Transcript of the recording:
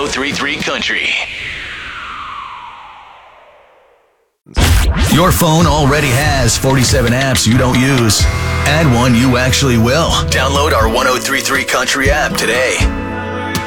1033 Country. Your phone already has 47 apps you don't use. Add one you actually will. Download our 1033 Country app today.